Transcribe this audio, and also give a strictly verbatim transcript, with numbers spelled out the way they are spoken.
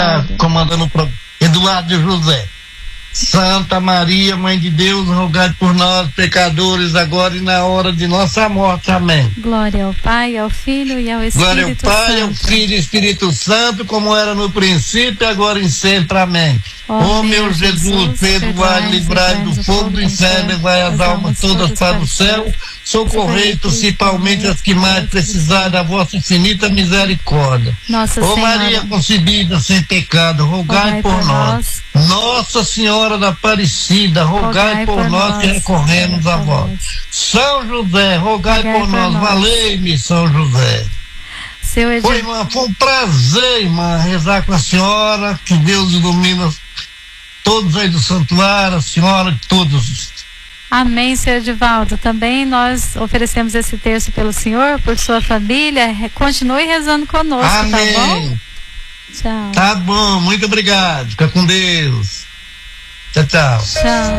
tá comandando o programa. Eduardo José. Santa Maria, Mãe de Deus, rogai por nós, pecadores, agora e na hora de nossa morte. Amém. Glória ao Pai, ao Filho e ao Espírito Santo. Glória ao Pai, ao Filho e Espírito Santo, como era no princípio, agora e sempre. Amém. Ó oh, meu Jesus, perdoai, livrai do fogo do inferno, levai as almas todas para o céu, socorrei principalmente as que mais precisarem da vossa infinita misericórdia. Ó oh, Maria concebida sem pecado, rogai, rogai por, por nós. nós. Nossa Senhora da Aparecida, rogai, rogai por, por nós que recorremos a vós. São José, rogai, rogai por, por nós. nós. Valei-me, São José. Seu Ed... foi, irmã, foi um prazer, irmã, rezar com a senhora. Que Deus ilumina todos aí do santuário, a senhora, todos. Amém, senhor Edivaldo. Também nós oferecemos esse terço pelo senhor, por sua família. Continue rezando conosco, amém. Tá bom? Tchau. Tá bom, muito obrigado. Fica com Deus. Tchau, tchau. Tchau.